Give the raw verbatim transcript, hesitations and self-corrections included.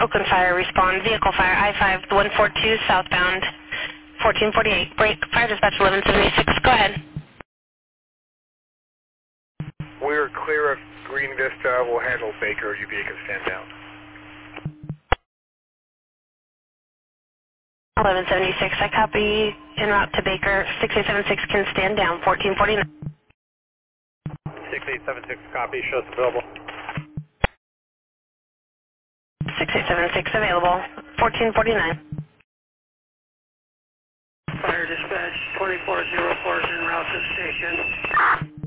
Oakland Fire, respond. Vehicle fire, I five one four two southbound, fourteen forty-eight. Break, fire dispatch eleven seventy-six. Go ahead. We're clear of Green Vista. We'll handle Baker. U B A can stand down. eleven seventy-six, I copy. En route to Baker. six eight seven six can stand down, fourteen forty-nine. six eight seven six, copy. Shows available. six eight seven six available, fourteen forty-nine. Fire dispatch twenty-four oh four is en route to the station.